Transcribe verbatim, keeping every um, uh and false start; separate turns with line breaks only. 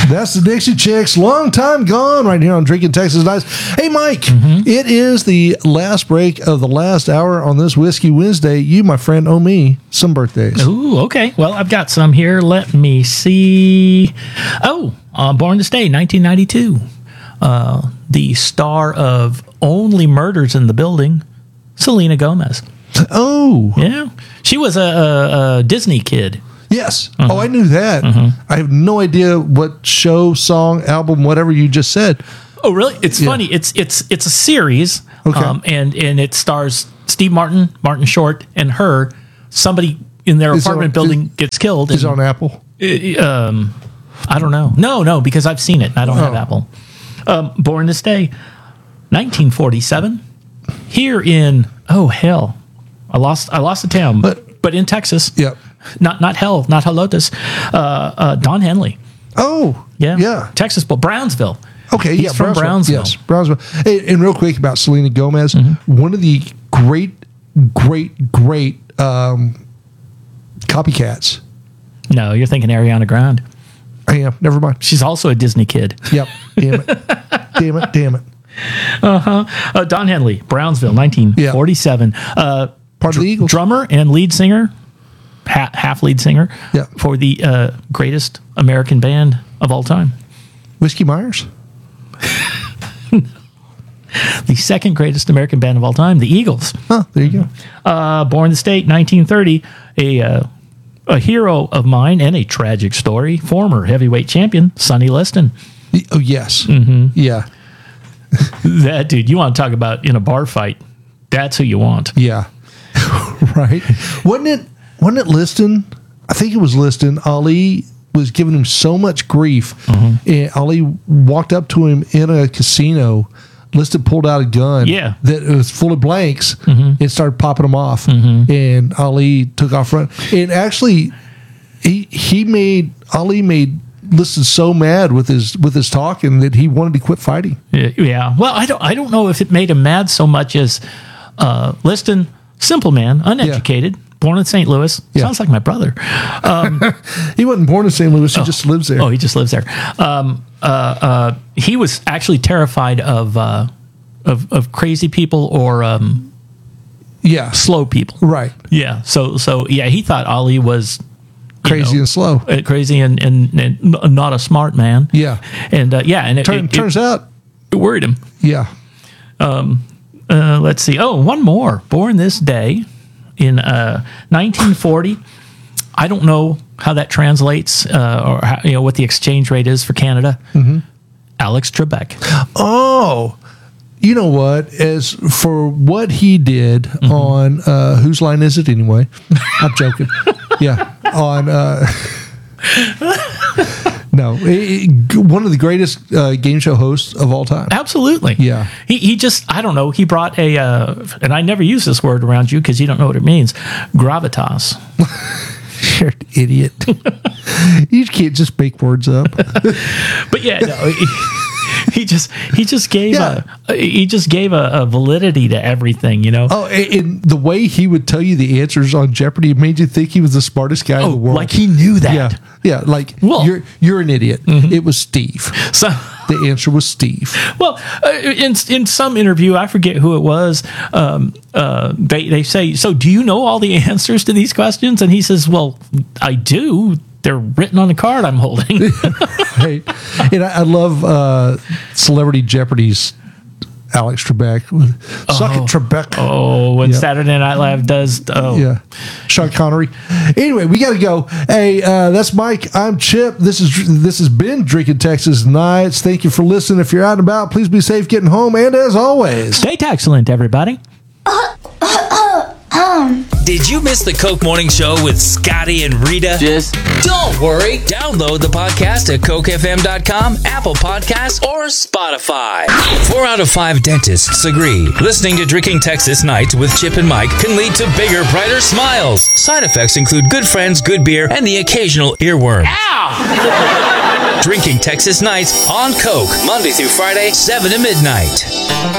That's the Dixie Chicks, long time gone, right here on Drinking Texas Nights. Hey, Mike, mm-hmm. It is the last break of the last hour on this Whiskey Wednesday. You, my friend, owe me some birthdays.
Ooh, okay. Well, I've got some here. Let me see. Oh, uh, born this day, nineteen ninety-two. Uh, the star of Only Murders in the Building, Selena Gomez.
Oh.
Yeah. She was a, a, a Disney kid.
Yes.
Uh-huh.
Oh, I knew that. Uh-huh. I have no idea what show, song, album, whatever you just said.
Oh, really? It's yeah. funny. It's it's it's a series,
okay.
um, and and it stars Steve Martin, Martin Short, and her. Somebody in their is apartment on, building is, gets killed.
Is on Apple?
It, um, I don't know. No, no, because I've seen it. I don't oh. have Apple. Um, born this day, nineteen forty-seven. Here in oh hell, I lost I lost the town, but but in Texas.
Yep.
Not not hell, not Helotes. Uh, uh, Don Henley.
Oh,
yeah,
yeah.
Texas, but Brownsville.
Okay,
He's
yeah,
from
Brownsville.
Brownsville.
Yes, Brownsville. Hey, and real quick about Selena Gomez,
mm-hmm.
one of the great, great, great um, copycats.
No, you're thinking Ariana Grande.
I am. Never mind.
She's also a Disney kid.
Yep. Damn it. damn it. Damn it.
Uh-huh. Uh, Don Henley, Brownsville, nineteen forty-seven. Yeah. Uh,
Part of the Eagles.
Drummer and lead singer. Ha- half lead singer
yeah.
for the uh, greatest American band of all time.
Whiskey Myers?
The second greatest American band of all time, the Eagles.
Oh, there you go.
Uh, born in the state, nineteen thirty, a uh, a hero of mine and a tragic story, former heavyweight champion, Sonny Liston.
Oh, yes.
Mm-hmm.
Yeah.
That dude, you want to talk about in a bar fight, that's who you want.
Yeah. Right. Wasn't it? Wasn't it Liston? I think it was Liston. Ali was giving him so much grief. Mm-hmm. And Ali walked up to him in a casino. Liston pulled out a gun
yeah.
that was full of blanks
mm-hmm.
and started popping them off.
Mm-hmm.
And Ali took off running. And actually, he he made Ali made Liston so mad with his with his talking that he wanted to quit fighting.
Yeah. Well, I don't I don't know if it made him mad so much as uh, Liston, simple man, uneducated. Yeah. Born in Saint Louis. Yeah. Sounds like my brother. Um,
he wasn't born in Saint Louis. He oh, just lives there.
Oh, he just lives there. Um, uh, uh, he was actually terrified of uh, of, of crazy people or um,
yeah,
slow people.
Right.
Yeah. So so yeah, he thought Ali was
crazy
know,
and slow,
uh, crazy and, and, and not a smart man.
Yeah.
And uh, yeah, and it,
Turn,
it,
turns
it,
out
it worried him.
Yeah.
Um. Uh, let's see. Oh, one more. Born this day. In uh, nineteen forty, I don't know how that translates uh, or how, you know what the exchange rate is for Canada.
Mm-hmm.
Alex Trebek.
Oh, you know what? As for what he did mm-hmm. on uh, Whose Line Is It Anyway? I'm joking. Yeah, on uh, no, it, it, one of the greatest uh, game show hosts of all time.
Absolutely.
Yeah.
He he just I don't know. He brought a uh, and I never use this word around you because you don't know what it means. Gravitas.
You're an idiot. You can't just make words up.
But yeah, no, he, he just he just gave
yeah.
a he just gave a, a validity to everything, you know.
Oh, and, and the way he would tell you the answers on Jeopardy made you think he was the smartest guy
oh,
in the world.
Like he knew that.
Yeah, yeah. Like
well,
you're you're an idiot. Mm-hmm. It was Steve.
So
the answer was Steve.
Well, uh, in in some interview, I forget who it was. Um, uh, they they say, so do you know all the answers to these questions? And he says, well, I do. They're written on the card I'm holding.
Right. And I, I love uh, Celebrity Jeopardy's Alex Trebek. Suck
oh.
it, Trebek.
Oh, when
yeah.
Saturday Night Live does. Oh.
Yeah. Sean Connery. Anyway, we got to go. Hey, uh, that's Mike. I'm Chip. This is This has been Drinking Texas Nights. Thank you for listening. If you're out and about, please be safe getting home. And as always,
stay excellent, everybody.
Did you miss the Coke Morning Show with Scotty and Rita?
Just
don't worry. Download the podcast at coke f m dot com, Apple Podcasts, or Spotify. Four out of five dentists agree. Listening to Drinking Texas Nights with Chip and Mike can lead to bigger, brighter smiles. Side effects include good friends, good beer, and the occasional earworm. Ow! Drinking Texas Nights on Coke, Monday through Friday, seven to midnight.